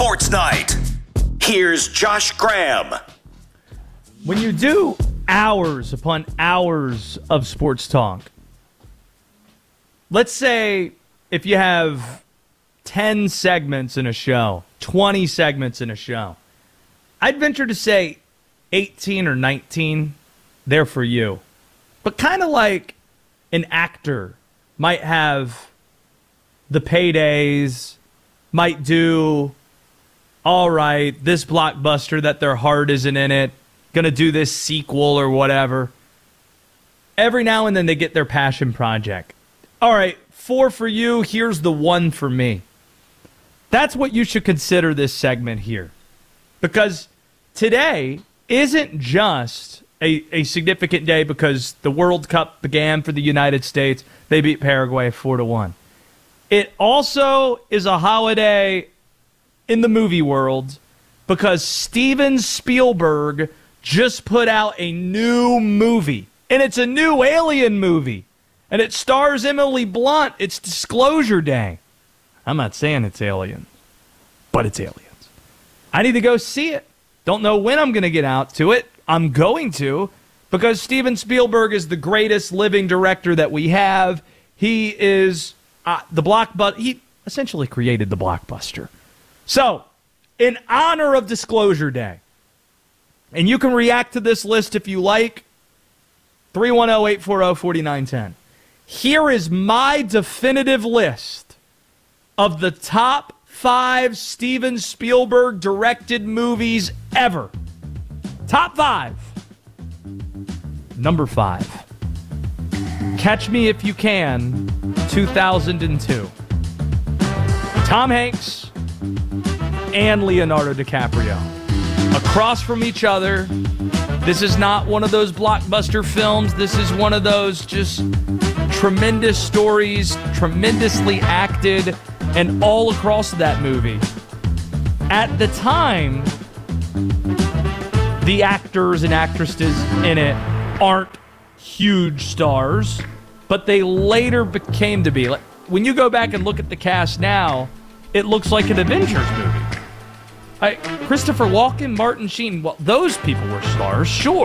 Sports Night. Here's Josh Graham. When you do hours upon hours of sports talk, let's say if you have 10 segments in a show, 20 segments in a show, I'd venture to say 18 or 19, they're for you. But kind of like an actor might have the paydays, might do, all right, this blockbuster that their heart isn't in it, going to do this sequel or whatever. Every now and then they get their passion project. All right, 4 for you, here's the 1 for me. That's what you should consider this segment here. Because today isn't just a significant day because the World Cup began for the United States. They beat Paraguay 4-1. It also is a holiday in the movie world because Steven Spielberg just put out a new movie. And it's a new Alien movie. And it stars Emily Blunt. It's Disclosure Day. I'm not saying it's Alien, but it's Aliens. I need to go see it. Don't know when I'm going to get out to it. I'm going to, because Steven Spielberg is the greatest living director that we have. He is the blockbuster. He essentially created the blockbuster. So, in honor of Disclosure Day, and you can react to this list if you like, 310-840-4910. Here is my definitive list of the top 5 Steven Spielberg directed movies ever. Top 5. Number 5. Catch Me If You Can, 2002. Tom Hanks and Leonardo DiCaprio. Across from each other. This is not one of those blockbuster films. This is one of those just tremendous stories, tremendously acted, and all across that movie. At the time, the actors and actresses in it aren't huge stars, but they later became to be. Like, when you go back and look at the cast now, it looks like an Avengers movie. Christopher Walken, Martin Sheen, well, those people were stars, sure.